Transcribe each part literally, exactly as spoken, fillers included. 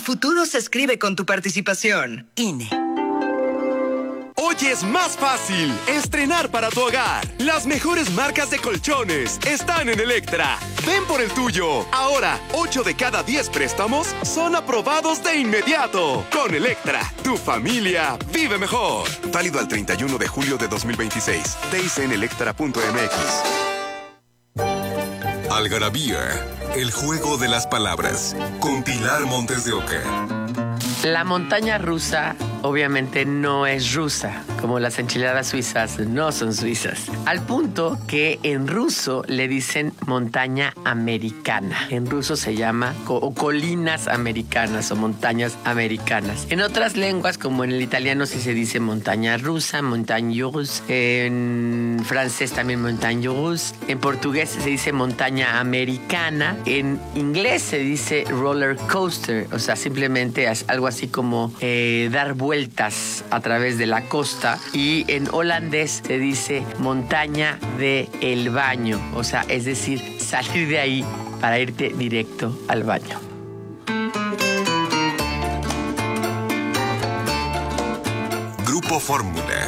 futuro se escribe con tu participación. I N E. Hoy es más fácil estrenar para tu hogar. Las mejores marcas de colchones están en Electra. Ven por el tuyo. Ahora, ocho de cada diez préstamos son aprobados de inmediato. Con Electra, tu familia vive mejor. Válido al treinta y uno de julio de dos mil veintiséis. T I C en electra punto m x. Algarabía, el juego de las palabras, con Pilar Montes de Oca. La montaña rusa obviamente no es rusa, como las enchiladas suizas no son suizas. Al punto que en ruso le dicen montaña americana. En ruso se llama co- o colinas americanas o montañas americanas. En otras lenguas, como en el italiano, sí se dice montaña rusa, montagne russe. En francés también montagne russe. En portugués se dice montaña americana. En inglés se dice roller coaster, o sea, simplemente es algo así como eh, dar vueltas a través de la costa. Y en holandés se dice montaña de el baño, o sea, es decir, salir de ahí para irte directo al baño. Grupo Fórmula.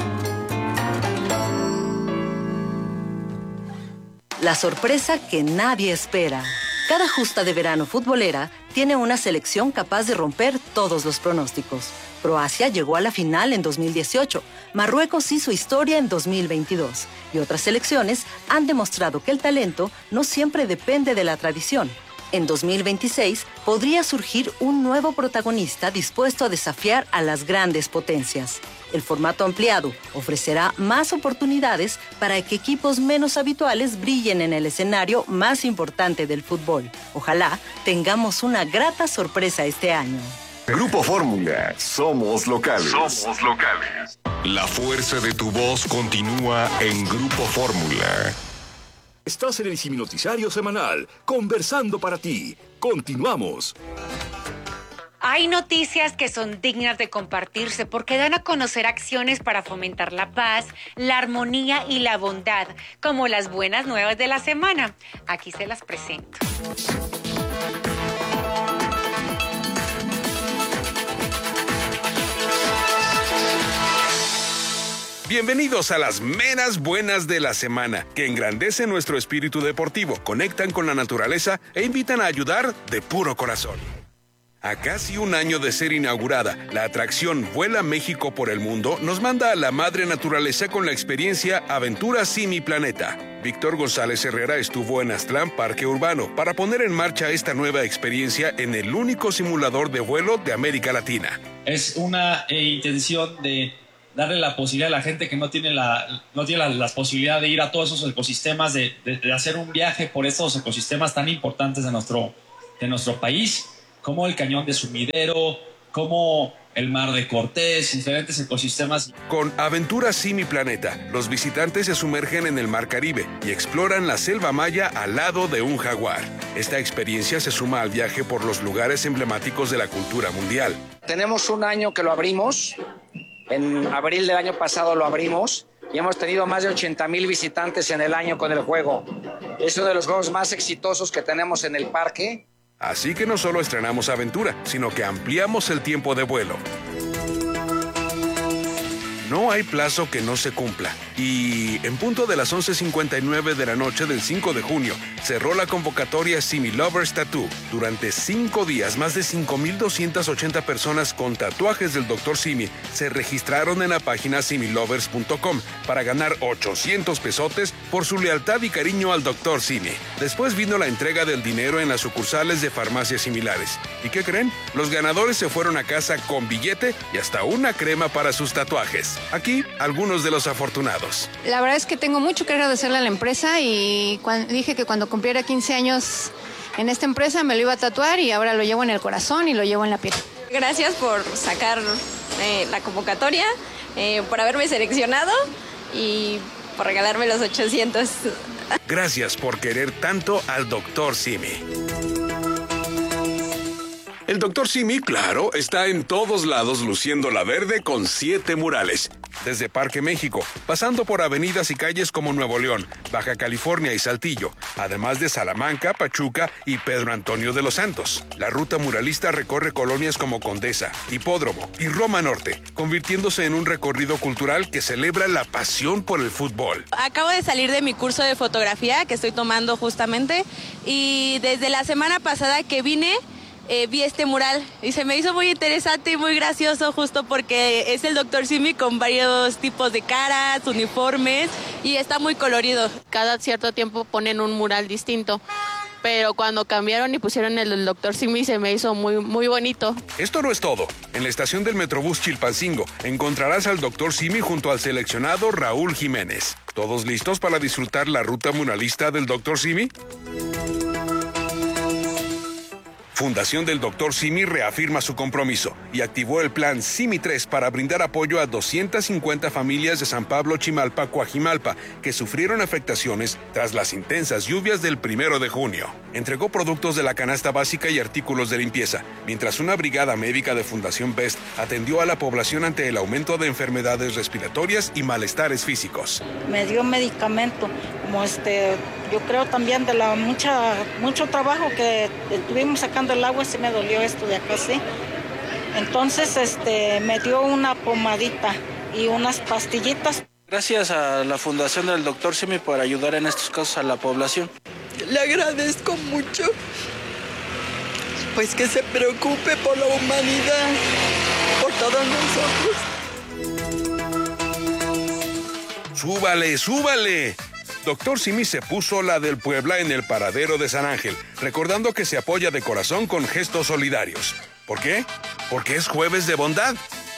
La sorpresa que nadie espera. Cada justa de verano futbolera tiene una selección capaz de romper todos los pronósticos. Croacia llegó a la final en dos mil dieciocho, Marruecos hizo historia en dos mil veintidós y otras selecciones han demostrado que el talento no siempre depende de la tradición. En dos mil veintiséis podría surgir un nuevo protagonista dispuesto a desafiar a las grandes potencias. El formato ampliado ofrecerá más oportunidades para que equipos menos habituales brillen en el escenario más importante del fútbol. Ojalá tengamos una grata sorpresa este año. Grupo Fórmula, somos locales. Somos locales. La fuerza de tu voz continúa en Grupo Fórmula. Estás en el Ciminoticiario Semanal, conversando para ti. Continuamos. Hay noticias que son dignas de compartirse porque dan a conocer acciones para fomentar la paz, la armonía y la bondad, como las buenas nuevas de la semana. Aquí se las presento. Bienvenidos a las meras buenas de la semana, que engrandecen nuestro espíritu deportivo, conectan con la naturaleza e invitan a ayudar de puro corazón. A casi un año de ser inaugurada, la atracción Vuela México por el Mundo nos manda a la madre naturaleza con la experiencia Aventura Simi Planeta. Víctor González Herrera estuvo en Aztlán Parque Urbano para poner en marcha esta nueva experiencia en el único simulador de vuelo de América Latina. Es una eh, intención de darle la posibilidad a la gente que no tiene la no tiene la, la posibilidad de ir a todos esos ecosistemas, de, de, de hacer un viaje por estos ecosistemas tan importantes de nuestro, de nuestro país, como el Cañón de Sumidero, como el Mar de Cortés, diferentes ecosistemas. Con Aventura Simi Planeta, los visitantes se sumergen en el Mar Caribe y exploran la selva maya al lado de un jaguar. Esta experiencia se suma al viaje por los lugares emblemáticos de la cultura mundial. Tenemos un año que lo abrimos. En abril del año pasado lo abrimos y hemos tenido más de ochenta mil visitantes en el año con el juego. Es uno de los juegos más exitosos que tenemos en el parque. Así que no solo estrenamos Aventura, sino que ampliamos el tiempo de vuelo. No hay plazo que no se cumpla. Y en punto de las once cincuenta y nueve de la noche del cinco de junio, cerró la convocatoria Simi Lovers Tattoo. Durante cinco días, más de cinco mil doscientas ochenta personas con tatuajes del doctor Simi se registraron en la página simi lovers punto com para ganar ochocientos pesotes por su lealtad y cariño al doctor Simi. Después vino la entrega del dinero en las sucursales de farmacias similares. ¿Y qué creen? Los ganadores se fueron a casa con billete y hasta una crema para sus tatuajes. Aquí, algunos de los afortunados. La verdad es que tengo mucho que agradecerle a la empresa y cuando, dije que cuando cumpliera quince años en esta empresa me lo iba a tatuar y ahora lo llevo en el corazón y lo llevo en la piel. Gracias por sacar eh, la convocatoria, eh, por haberme seleccionado y por regalarme los ochocientos. Gracias por querer tanto al doctor Simi. El doctor Simi, claro, está en todos lados luciendo la verde con siete murales. Desde Parque México, pasando por avenidas y calles como Nuevo León, Baja California y Saltillo, además de Salamanca, Pachuca y Pedro Antonio de los Santos. La ruta muralista recorre colonias como Condesa, Hipódromo y Roma Norte, convirtiéndose en un recorrido cultural que celebra la pasión por el fútbol. Acabo de salir de mi curso de fotografía que estoy tomando justamente y desde la semana pasada que vine Eh, vi este mural y se me hizo muy interesante y muy gracioso justo porque es el doctor Simi con varios tipos de caras, uniformes y está muy colorido. Cada cierto tiempo ponen un mural distinto, pero cuando cambiaron y pusieron el del doctor Simi se me hizo muy, muy bonito. Esto no es todo. En la estación del Metrobús Chilpancingo encontrarás al doctor Simi junto al seleccionado Raúl Jiménez. ¿Todos listos para disfrutar la ruta muralista del doctor Simi? Fundación del doctor Simi reafirma su compromiso y activó el plan Simi tres para brindar apoyo a doscientas cincuenta familias de San Pablo Chimalpa, Coajimalpa, que sufrieron afectaciones tras las intensas lluvias del primero de junio. Entregó productos de la canasta básica y artículos de limpieza, mientras una brigada médica de Fundación Best atendió a la población ante el aumento de enfermedades respiratorias y malestares físicos. Me dio medicamento, como este, yo creo también de la mucha, mucho trabajo que estuvimos sacando el agua, sí me dolió esto de acá, sí. Entonces, este, me dio una pomadita y unas pastillitas. Gracias a la Fundación del doctor Simi por ayudar en estos casos a la población. Le agradezco mucho, pues que se preocupe por la humanidad, por todos nosotros. ¡Súbale, súbale! Doctor Simi se puso la del Puebla en el paradero de San Ángel, recordando que se apoya de corazón con gestos solidarios. ¿Por qué? Porque es jueves de bondad.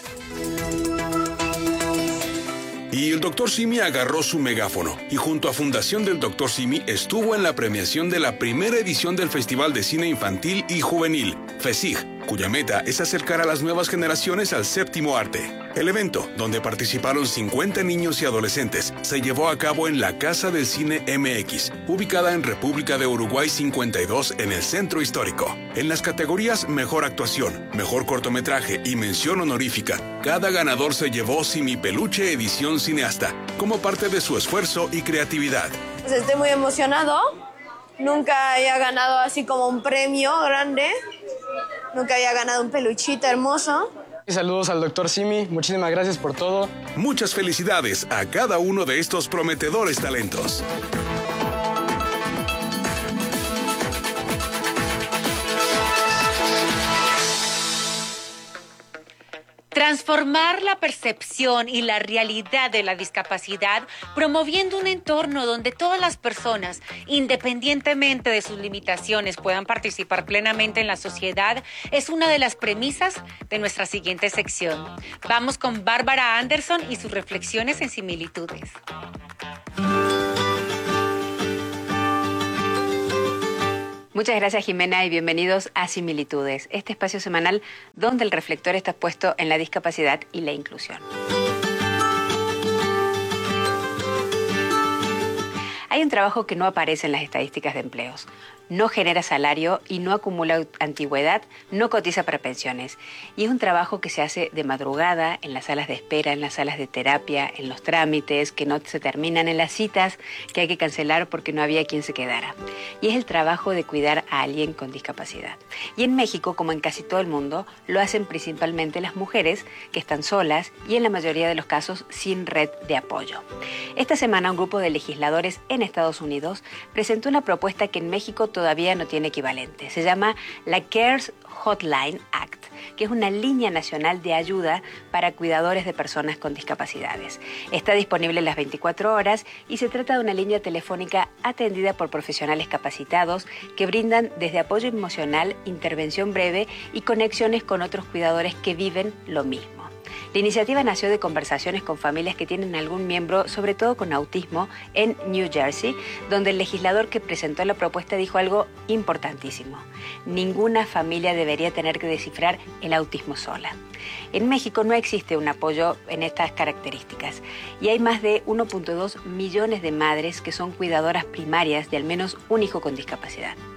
Y el doctor Simi agarró su megáfono y junto a Fundación del doctor Simi estuvo en la premiación de la primera edición del Festival de Cine Infantil y Juvenil, FECIG, cuya meta es acercar a las nuevas generaciones al séptimo arte. El evento, donde participaron cincuenta niños y adolescentes, se llevó a cabo en la Casa del Cine M X, ubicada en República de Uruguay cincuenta y dos en el Centro Histórico. En las categorías Mejor Actuación, Mejor Cortometraje y Mención Honorífica, cada ganador se llevó Simi Peluche Edición Cineasta, como parte de su esfuerzo y creatividad. Pues estoy muy emocionado. Nunca había ganado así como un premio grande. Nunca había ganado un peluchito hermoso. Saludos al doctor Simi, muchísimas gracias por todo. Muchas felicidades a cada uno de estos prometedores talentos. Transformar la percepción y la realidad de la discapacidad, promoviendo un entorno donde todas las personas, independientemente de sus limitaciones, puedan participar plenamente en la sociedad, es una de las premisas de nuestra siguiente sección. Vamos con Bárbara Anderson y sus reflexiones en similitudes. Muchas gracias, Jimena, y bienvenidos a Similitudes, este espacio semanal donde el reflector está puesto en la discapacidad y la inclusión. Hay un trabajo que no aparece en las estadísticas de empleos. No genera salario y no acumula antigüedad, no cotiza para pensiones. Y es un trabajo que se hace de madrugada, en las salas de espera, en las salas de terapia, en los trámites, que no se terminan, en las citas que hay que cancelar porque no había quien se quedara. Y es el trabajo de cuidar a alguien con discapacidad. Y en México, como en casi todo el mundo, lo hacen principalmente las mujeres que están solas y en la mayoría de los casos sin red de apoyo. Esta semana un grupo de legisladores en Estados Unidos presentó una propuesta que en México todavía no tiene equivalente. Se llama la CARES Hotline Act, que es una línea nacional de ayuda para cuidadores de personas con discapacidades. Está disponible las veinticuatro horas y se trata de una línea telefónica atendida por profesionales capacitados que brindan desde apoyo emocional, intervención breve y conexiones con otros cuidadores que viven lo mismo. La iniciativa nació de conversaciones con familias que tienen algún miembro, sobre todo con autismo, en New Jersey, donde el legislador que presentó la propuesta dijo algo importantísimo. Ninguna familia debería tener que descifrar el autismo sola. En México no existe un apoyo en estas características y hay más de uno punto dos millones de madres que son cuidadoras primarias de al menos un hijo con discapacidad.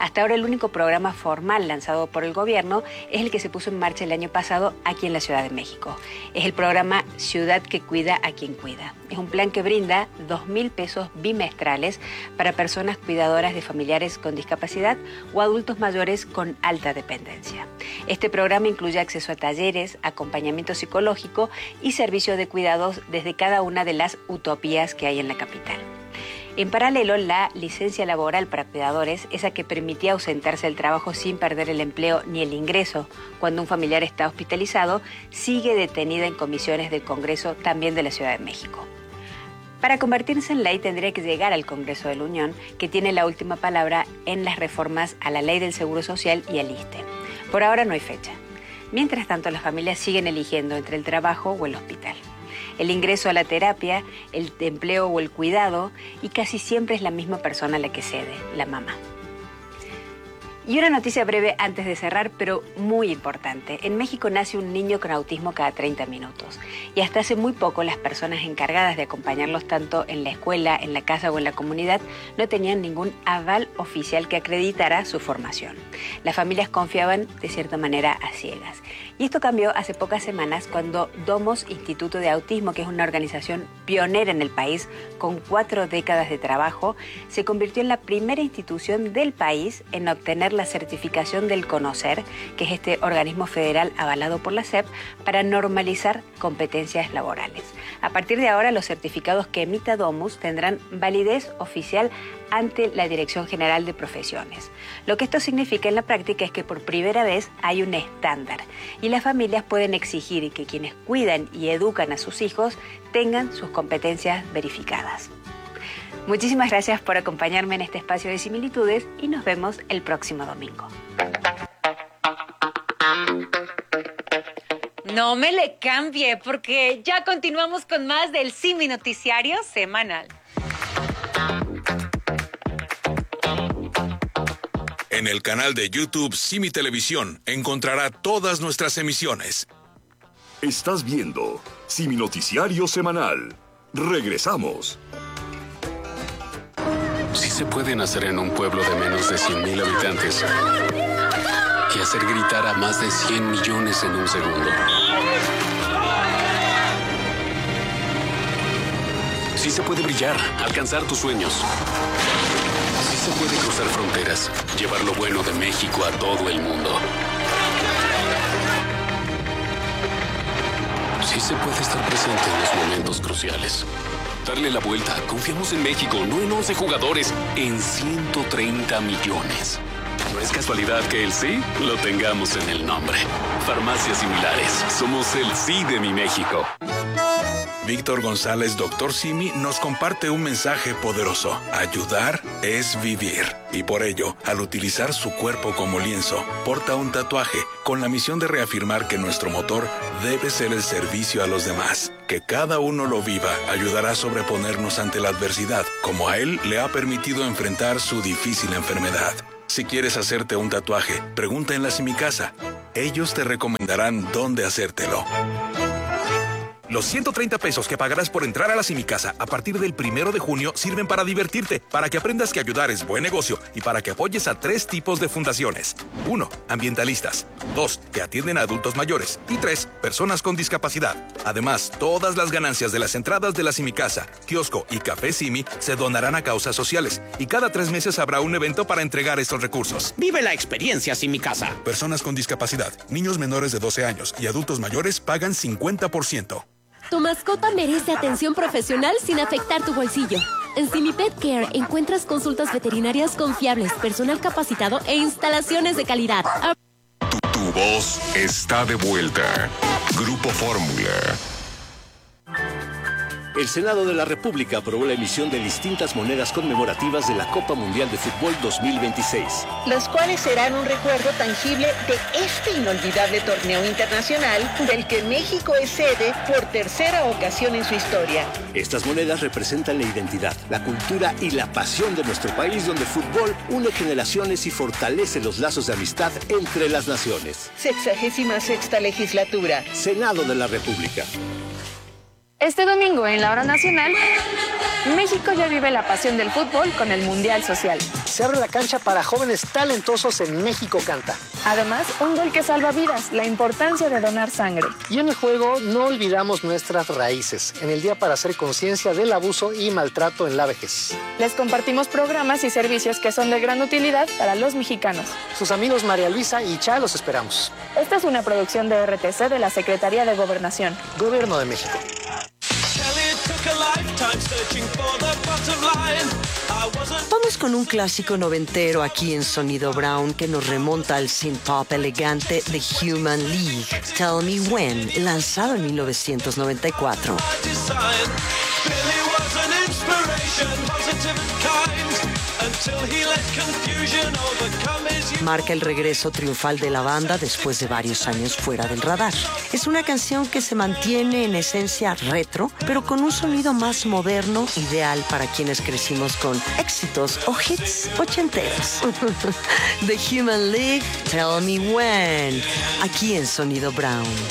Hasta ahora el único programa formal lanzado por el gobierno es el que se puso en marcha el año pasado aquí en la Ciudad de México. Es el programa Ciudad que Cuida a Quien Cuida. Es un plan que brinda dos mil pesos bimestrales para personas cuidadoras de familiares con discapacidad o adultos mayores con alta dependencia. Este programa incluye acceso a talleres, acompañamiento psicológico y servicio de cuidados desde cada una de las utopías que hay en la capital. En paralelo, la licencia laboral para cuidadores, esa que permitía ausentarse del trabajo sin perder el empleo ni el ingreso cuando un familiar está hospitalizado, sigue detenida en comisiones del Congreso también de la Ciudad de México. Para convertirse en ley tendría que llegar al Congreso de la Unión, que tiene la última palabra en las reformas a la Ley del Seguro Social y al ISSSTE. Por ahora no hay fecha. Mientras tanto, las familias siguen eligiendo entre el trabajo o el hospital. El ingreso a la terapia, el empleo o el cuidado, y casi siempre es la misma persona la que cede, la mamá. Y una noticia breve antes de cerrar, pero muy importante. En México nace un niño con autismo cada treinta minutos. Y hasta hace muy poco las personas encargadas de acompañarlos tanto en la escuela, en la casa o en la comunidad no tenían ningún aval oficial que acreditara su formación. Las familias confiaban de cierta manera a ciegas. Y esto cambió hace pocas semanas cuando Domos Instituto de Autismo, que es una organización pionera en el país con cuatro décadas de trabajo, se convirtió en la primera institución del país en obtener la certificación del CONOCER, que es este organismo federal avalado por la S E P, para normalizar competencias laborales. A partir de ahora, los certificados que emita Domus tendrán validez oficial ante la Dirección General de Profesiones. Lo que esto significa en la práctica es que por primera vez hay un estándar y las familias pueden exigir que quienes cuidan y educan a sus hijos tengan sus competencias verificadas. Muchísimas gracias por acompañarme en este espacio de similitudes y nos vemos el próximo domingo. No me le cambie porque ya continuamos con más del Simi Noticiario Semanal. En el canal de YouTube Simi Televisión encontrará todas nuestras emisiones. Estás viendo Simi Noticiario Semanal. Regresamos. Sí se puede nacer en un pueblo de menos de cien mil habitantes y hacer gritar a más de cien millones en un segundo. Sí se puede brillar, alcanzar tus sueños. Sí se puede cruzar fronteras, llevar lo bueno de México a todo el mundo. Sí se puede estar presente en los momentos cruciales. Darle la vuelta. Confiamos en México, no en once jugadores, en ciento treinta millones. No es casualidad que el sí lo tengamos en el nombre. Farmacias Similares. Somos el sí de mi México. Víctor González, doctor Simi, nos comparte un mensaje poderoso. Ayudar es vivir. Y por ello, al utilizar su cuerpo como lienzo, porta un tatuaje con la misión de reafirmar que nuestro motor debe ser el servicio a los demás. Que cada uno lo viva ayudará a sobreponernos ante la adversidad, como a él le ha permitido enfrentar su difícil enfermedad. Si quieres hacerte un tatuaje, pregunta en la Simicasa. Ellos te recomendarán dónde hacértelo. Los ciento treinta pesos que pagarás por entrar a la Simicasa a partir del primero de junio sirven para divertirte, para que aprendas que ayudar es buen negocio y para que apoyes a tres tipos de fundaciones. Uno, ambientalistas. Dos, que atienden a adultos mayores. Y tres, personas con discapacidad. Además, todas las ganancias de las entradas de la Simicasa, kiosco y café Simi se donarán a causas sociales. Y cada tres meses habrá un evento para entregar estos recursos. Vive la experiencia Simicasa. Personas con discapacidad, niños menores de doce años y adultos mayores pagan cincuenta por ciento. Tu mascota merece atención profesional sin afectar tu bolsillo. En Simi Pet Care encuentras consultas veterinarias confiables, personal capacitado e instalaciones de calidad. Tu, tu voz está de vuelta. Grupo Fórmula. El Senado de la República aprobó la emisión de distintas monedas conmemorativas de la Copa Mundial de Fútbol dos mil veintiséis. Las cuales serán un recuerdo tangible de este inolvidable torneo internacional del que México es sede por tercera ocasión en su historia. Estas monedas representan la identidad, la cultura y la pasión de nuestro país, donde el fútbol une generaciones y fortalece los lazos de amistad entre las naciones. Sexagésima sexta legislatura. Senado de la República. Este domingo en la Hora Nacional... México ya vive la pasión del fútbol con el Mundial Social. Se abre la cancha para jóvenes talentosos en México Canta. Además, un gol que salva vidas, la importancia de donar sangre. Y en el juego no olvidamos nuestras raíces, en el día para hacer conciencia del abuso y maltrato en la vejez. Les compartimos programas y servicios que son de gran utilidad para los mexicanos. Sus amigos María Luisa y Cha los esperamos. Esta es una producción de R T C de la Secretaría de Gobernación. Gobierno de México. Vamos con un clásico noventero aquí en Sonido Brown que nos remonta al synth pop elegante The Human League. Tell Me When, lanzado en mil novecientos noventa y cuatro. Marca el regreso triunfal de la banda después de varios años fuera del radar. Es una canción que se mantiene en esencia retro, pero con un sonido más moderno, ideal para quienes crecimos con éxitos o hits ochenteros. The Human League, Tell Me When, aquí en Sonido Brown.